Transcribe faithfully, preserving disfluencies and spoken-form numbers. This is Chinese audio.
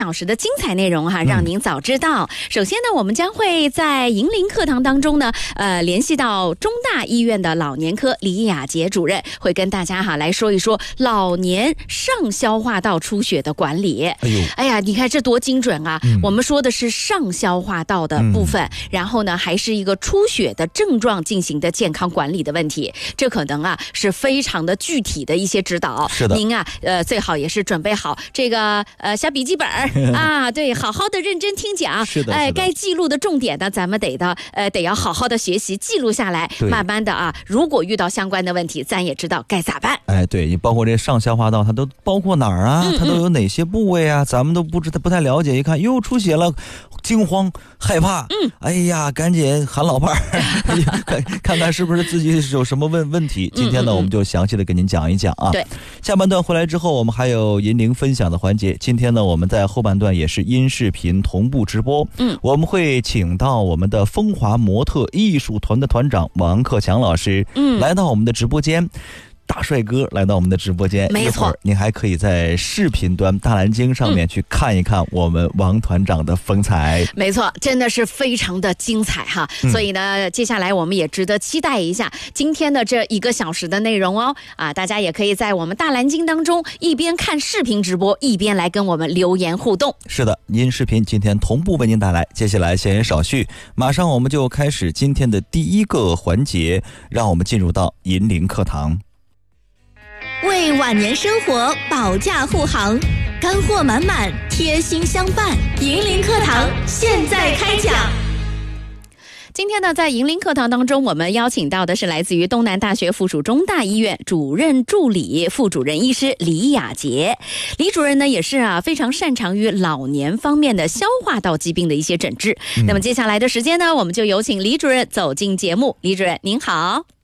小时的精彩内容哈，让您早知道。嗯、首先呢，我们将会在银铃课堂当中呢，呃，联系到中大医院的老年科李雅洁主任，会跟大家哈来说一说老年上消化道出血的管理。哎呦，哎呀，你看这多精准啊！嗯、我们说的是上消化道的部分，嗯、然后呢，还是一个出血的症状进行的健康管理的问题。这可能啊是非常的具体的一些指导。 是的， 您啊，呃，最好也是准备好这个呃小笔记本。啊，对，好好的认真听讲， 是的， 哎，该记录的重点呢，咱们得的，呃，得要好好的学习，记录下来，慢慢的啊，如果遇到相关的问题，咱也知道该咋办。 哎，对，你包括这上消化道，它都包括哪儿啊？嗯嗯它都有哪些部位啊？咱们都不知道，不太了解。一看，哟，出血了，惊慌害怕，嗯，哎呀，赶紧喊老伴儿，看看看是不是自己有什么问问题。今天呢，嗯嗯嗯我们就详细的跟您讲一讲啊。 对， 下半段回来之后，我们还有银铃分享的环节。今天呢，我们在后半段也是音视频同步直播，嗯，我们会请到我们的风华模特艺术团的团长王克强老师，嗯，来到我们的直播间。大帅哥来到我们的直播间， 没错， 您还可以在视频端大蓝鲸上面去看一看我们王团长的风采。 没错，真的是非常的精彩哈、嗯、所以呢，接下来我们也值得期待一下今天的这一个小时的内容哦。啊，大家也可以在我们大蓝鲸当中一边看视频直播，一边来跟我们留言互动。 是的，音视频今天同步为您带来。接下来闲言少叙，马上我们就开始今天的第一个环节，让我们进入到银铃课堂。 为晚年生活保驾护航，干货满满，贴心相伴。银铃课堂现在开讲。 今天呢，在银铃课堂当中，我们邀请到的是来自于东南大学附属中大医院主任助理副主任医师李雅洁。李主任呢，也是啊非常擅长于老年方面的消化道疾病的一些诊治。嗯、那么接下来的时间呢，我们就有请李主任走进节目。李主任您好。